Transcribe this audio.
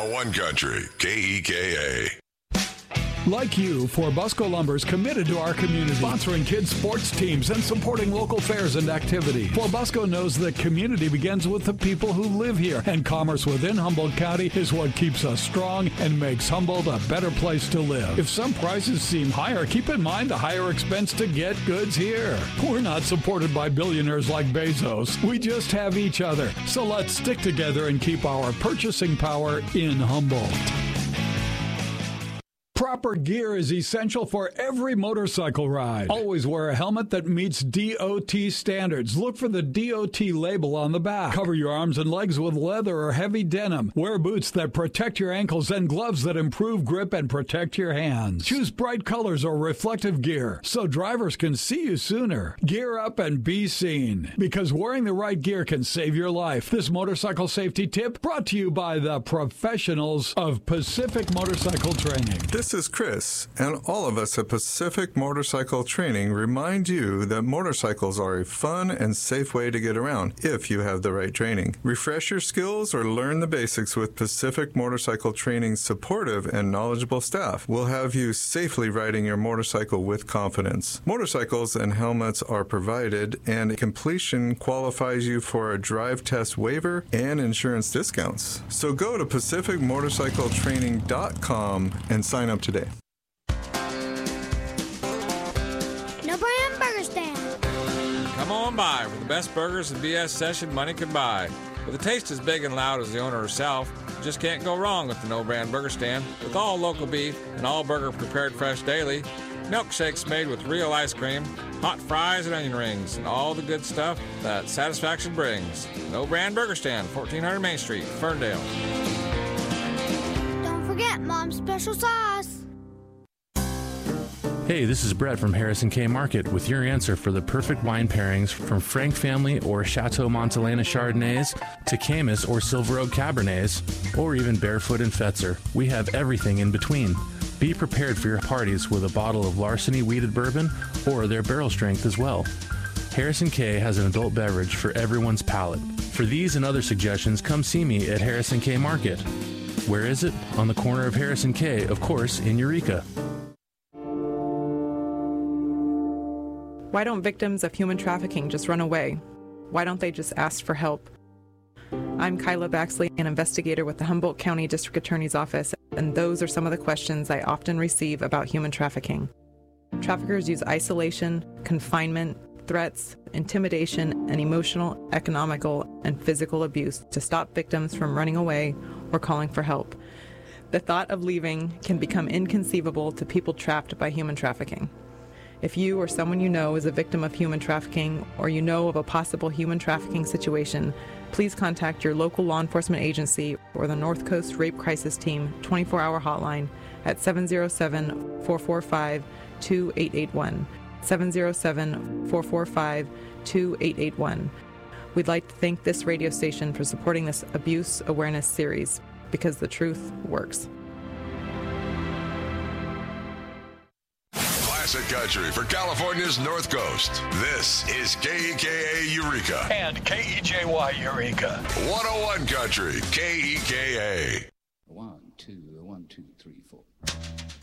101 Country, KEKA. Like you, Forbusco Lumber is committed to our community, sponsoring kids' sports teams and supporting local fairs and activities. Forbusco knows that community begins with the people who live here, and commerce within Humboldt County is what keeps us strong and makes Humboldt a better place to live. If some prices seem higher, keep in mind the higher expense to get goods here. We're not supported by billionaires like Bezos. We just have each other. So let's stick together and keep our purchasing power in Humboldt. Proper gear is essential for every motorcycle ride. Always wear a helmet that meets DOT standards. Look for the DOT label on the back. Cover your arms and legs with leather or heavy denim. Wear boots that protect your ankles and gloves that improve grip and protect your hands. Choose bright colors or reflective gear so drivers can see you sooner. Gear up and be seen, because wearing the right gear can save your life. This motorcycle safety tip brought to you by the professionals of Pacific Motorcycle Training. This is Chris, and all of us at Pacific Motorcycle Training remind you that motorcycles are a fun and safe way to get around if you have the right training. Refresh your skills or learn the basics with Pacific Motorcycle Training's supportive and knowledgeable staff. We'll have you safely riding your motorcycle with confidence. Motorcycles and helmets are provided, and completion qualifies you for a drive test waiver and insurance discounts. So go to PacificMotorcycleTraining.com and sign up today. No Brand Burger Stand. Come on by for the best burgers and BS session money can buy. With a taste as big and loud as the owner herself, you just can't go wrong with the No Brand Burger Stand. With all local beef and all burger prepared fresh daily, milkshakes made with real ice cream, hot fries and onion rings, and all the good stuff that satisfaction brings. No Brand Burger Stand, 1400 Main Street, Ferndale. Don't forget Mom's special sauce. Hey, this is Brett from Harrison K Market with your answer for the perfect wine pairings from Frank Family or Chateau Montelena Chardonnays to Camus or Silver Oak Cabernets or even Barefoot and Fetzer. We have everything in between. Be prepared for your parties with a bottle of Larceny Wheated Bourbon or their barrel strength as well. Harrison K has an adult beverage for everyone's palate. For these and other suggestions, come see me at Harrison K Market. Where is it? On the corner of Harrison K, of course, in Eureka. Why don't victims of human trafficking just run away? Why don't they just ask for help? I'm Kyla Baxley, an investigator with the Humboldt County District Attorney's Office, and those are some of the questions I often receive about human trafficking. Traffickers use isolation, confinement, threats, intimidation, and emotional, economical, and physical abuse to stop victims from running away or calling for help. The thought of leaving can become inconceivable to people trapped by human trafficking. If you or someone you know is a victim of human trafficking, or you know of a possible human trafficking situation, please contact your local law enforcement agency or the North Coast Rape Crisis Team 24-hour hotline at 707-445-2881. 707-445-2881. We'd like to thank this radio station for supporting this abuse awareness series, because the truth works. Classic Country for California's North2Coast. This is KEKA Eureka. And KEJY Eureka. 101 Country, KEKA. 1, 2, 1, 2, 3, 4.